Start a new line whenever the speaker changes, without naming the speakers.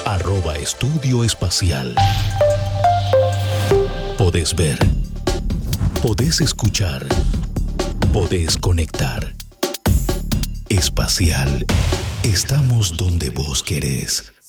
@Estudio Espacial. Podés ver. Podés escuchar. Podés conectar. Espacial. Estamos donde vos querés.